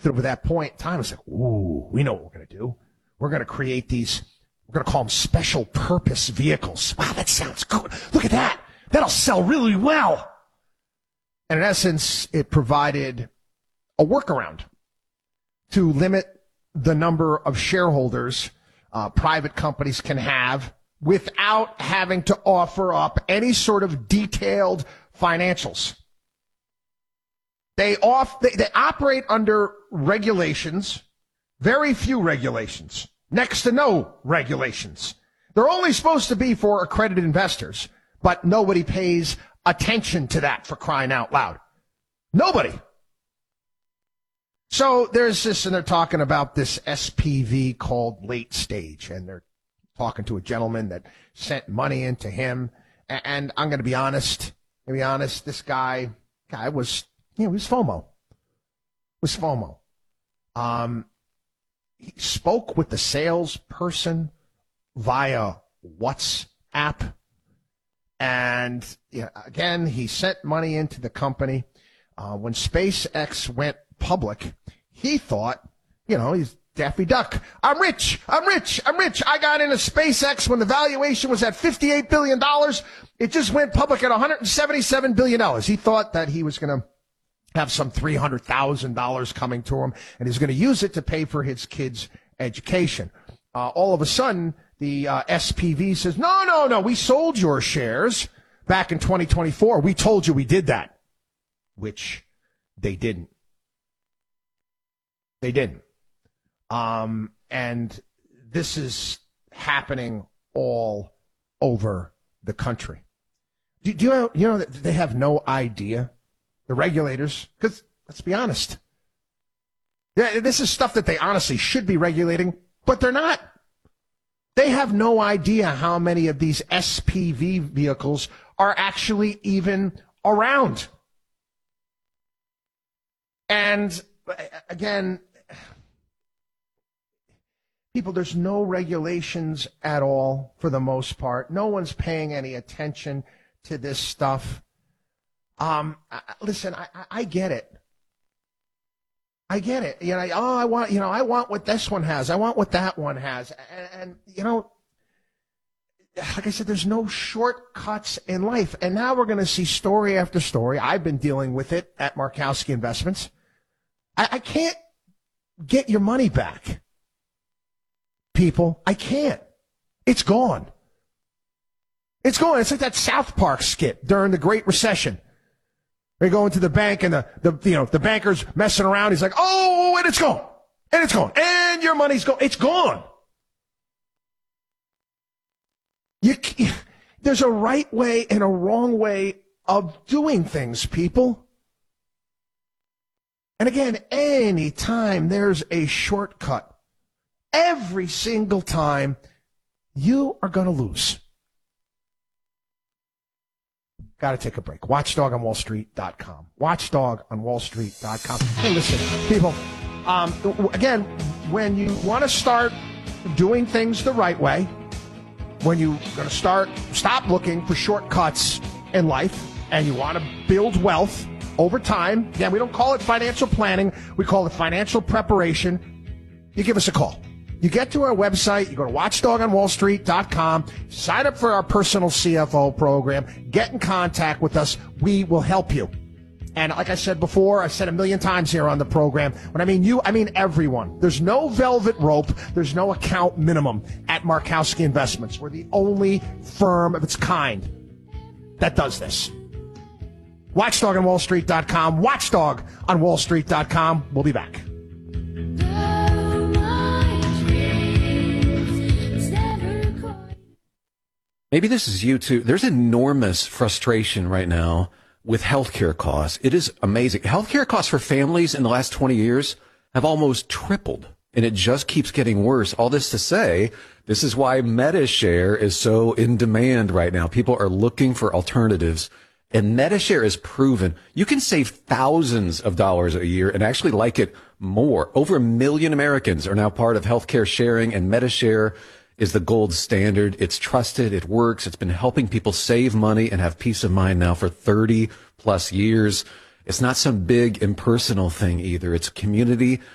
to that point in time, it's like, ooh, we know what we're going to do. We're going to create these, we're going to call them special purpose vehicles. Wow, that sounds good. Look at that. That'll sell really well. And in essence, it provided a workaround to limit the number of shareholders private companies can have without having to offer up any sort of detailed financials. They operate under regulations, very few regulations, next to no regulations. They're only supposed to be for accredited investors, but nobody pays attention to that, for crying out loud. Nobody. So there's this, and they're talking about this SPV called Late Stage, and they're talking to a gentleman that sent money into him. And I'm going to be honest, this guy was, he was FOMO. He spoke with the salesperson via WhatsApp. And again, he sent money into the company. When SpaceX went public, he thought, he's Daffy Duck. I'm rich. I got into SpaceX when the valuation was at $58 billion. It just went public at $177 billion. He thought that he was going to have some $300,000 coming to him, and he's going to use it to pay for his kids' education. All of a sudden, the SPV says, no, we sold your shares back in 2024. We told you we did that, which they didn't. And this is happening all over the country. Do you know that they have no idea, the regulators? Because let's be honest, this is stuff that they honestly should be regulating, but they're not. They have no idea how many of these SPV vehicles are actually even around. And again, people, there's no regulations at all for the most part. No one's paying any attention to this stuff. Listen, I get it. I want what this one has. I want what that one has. And like I said, there's no shortcuts in life. And now we're going to see story after story. I've been dealing with it at Markowski Investments. I can't get your money back, people. I can't. It's gone. It's like that South Park skit during the Great Recession. They go into the bank and the banker's messing around. He's like, oh, and it's gone. And your money's gone. It's gone. There's a right way and a wrong way of doing things, people. And again, anytime there's a shortcut, every single time, you are going to lose. Got to take a break. WatchDogOnWallStreet.com. WatchDogOnWallStreet.com. Hey, listen, people, again, when you want to start doing things the right way, when you're going to stop looking for shortcuts in life, and you want to build wealth over time, again, we don't call it financial planning, we call it financial preparation, you give us a call. You get to our website, you go to WatchDogOnWallStreet.com, sign up for our personal CFO program, get in contact with us, we will help you. And like I said before, I've said a million times here on the program, when I mean you, I mean everyone. There's no velvet rope, there's no account minimum at Markowski Investments. We're the only firm of its kind that does this. WatchDogOnWallStreet.com, WatchDogOnWallStreet.com. We'll be back. Maybe this is you too. There's enormous frustration right now with healthcare costs. It is amazing. Healthcare costs for families in the last 20 years have almost tripled, and it just keeps getting worse. All this to say, this is why MediShare is so in demand right now. People are looking for alternatives, and MediShare is proven you can save thousands of dollars a year and actually like it more. Over 1 million Americans are now part of healthcare sharing, and MediShare is the gold standard. It's trusted. It works. It's been helping people save money and have peace of mind now for 30 plus years. It's not some big impersonal thing either. It's a community